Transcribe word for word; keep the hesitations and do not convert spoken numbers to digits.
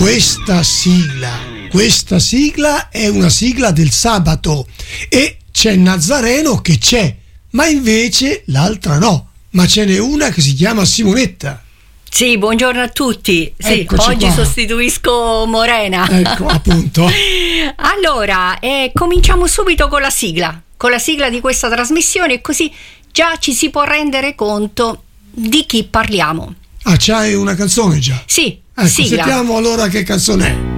questa sigla, questa sigla è una sigla del sabato e c'è Nazareno che c'è, ma invece l'altra no, ma ce n'è una che si chiama Simonetta. Sì, buongiorno a tutti. Sì, Eccoci oggi qua. sostituisco Morena. Ecco, appunto. Allora, eh, cominciamo subito con la sigla, con la sigla di questa trasmissione, così già ci si può rendere conto di chi parliamo. Ah, c'hai una canzone già? Sì, Ecco, sigla. sentiamo allora che canzone è.